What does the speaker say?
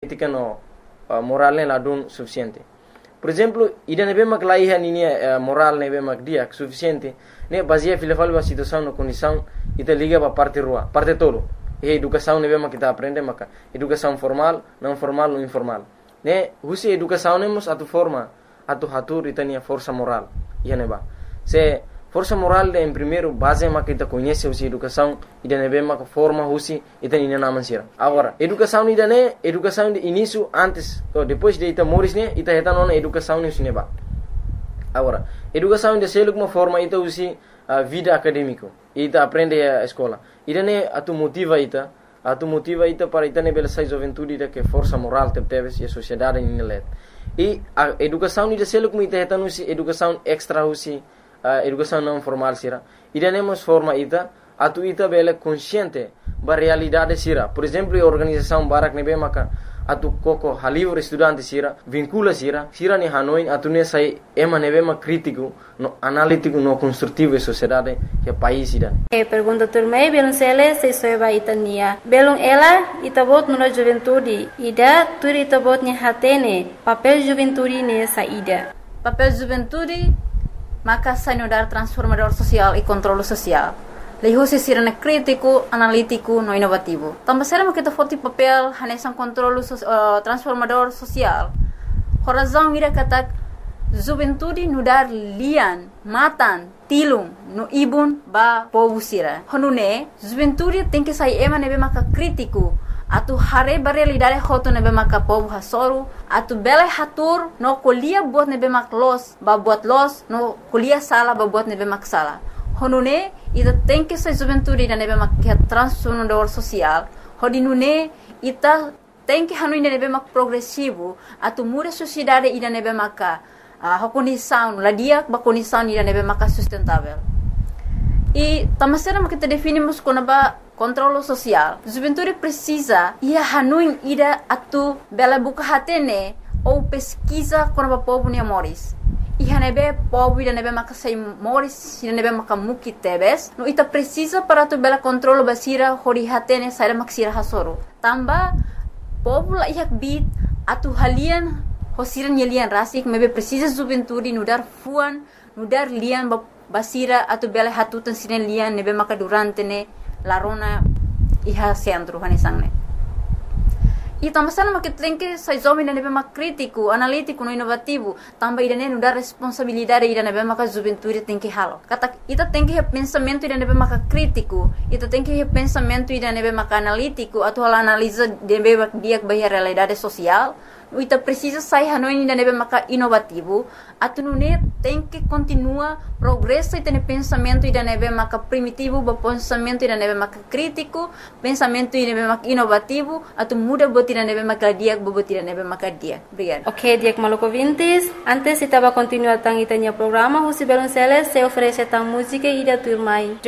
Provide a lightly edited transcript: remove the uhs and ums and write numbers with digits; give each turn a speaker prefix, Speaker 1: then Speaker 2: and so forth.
Speaker 1: crítica no moral la dun suficiente. Por exemplo, ida nebe mak laiha ninia moral nebe mak dia suficiente, ne baseia filafal ba situação no condição ita liga ba parte rua, parte todo. E educação nebe mak kita aprende maka educação formal, não formal ou informal. Ne husi educação nemos atu forma, atu hatur ita nia força moral. Ia neba. Se força moral em primeiro base mak kita conhece husi educação, ida nebe mak forma husi ita nia naman sira. Agora, educação ida ne, educação de início antes ou depois de ita moris ne, ita heta nona educação ne neba. Agora, educação de selo como forma ita husi vida acadêmico. Ita aprende a escola. Ida ne atu motiva ita para ita ne bela sai juventude ita que força moral teves e a sociedade ne let. E a educação ida selo como ita heta husi educação extra husi educação não formal sira. Ida nemos forma ita atu ita bela consciente ba realidade sira. Por exemplo, a organização barak nebe maka atu koko halivre estudante sira vincula sira ni Hanoi atu ne sai ema nebe ma crítico no analítico no construtivo e sociedade que país ida.
Speaker 2: Pergunta turmei belum sele se soeba itania. Belum ela itabot no juventude ida tur itabot ni hatene papel juventude ne saída.
Speaker 3: Papel juventude maka sanudar transformador social e controle social. Lehusi sirene crítico, analítico, no inovativo. Também será que foto papel hanesan controle transformador social. Horazão ira katak juventude nudar lian, matan, tilung, no ibun ba povo sira. Honune juventude tem que sair ema nebe maka crítico. Atu hare ba realidade hoto nebe maka povo hasoru, atu bela hatur no kuliah buat nebe mak los, ba buat los, no kuliah sala ba buat nebe mak sala. Honune ita tem que ser juventude ida nebe mak transformador social. Hodinune ita tem que hanu ida nebe mak progressivo, atu muda sociedade ida nebe maka condição, ladia ba condição ida nebe maka sustentável. E tamasera kita definimos como ba controle social. Juventude precisa ia hanuin ida atu bela buka hatene ou pesquisa com o povo ne moris. Iha nebe povo ida nebe maka sai moris, ida nebe maka muki tebes. No ita precisa para tu bela controle basira hori hatene sai maksira hasoro. Tamba povo la ihak bit atu halian hosiran yelian rasik mebe precisa juventude nudar fuan, nudar lian basira atu bela hatutan sinen lian nebe maka durante ne larona iha centro hanisang ne. E também se não que tem que sair jovem da nebe mak crítico, analítico, no inovativo, também ida ne dar responsabilidade ida nebe mak juventude tem que halo. Kata ita tem que pensamento ida nebe mak crítico, ita tem que pensamento ida nebe mak analítico, atau hal analisa nebe mak dia bahia realidade social. Ita precisa sair hanoi ida nebe mak inovativo, atu nune tem que continua progresso ita ne pensamento ida nebe mak primitivo, ba pensamento ida nebe mak crítico, pensamento ida nebe mak inovativo, atu muda ida nebe makadiak bobot ida nebe makadia. Obrigada.
Speaker 2: Ok, diak maluco vintes. Antes estava continuar tang itanya programa, Husi Belonceles se oferece tang música ida turmai.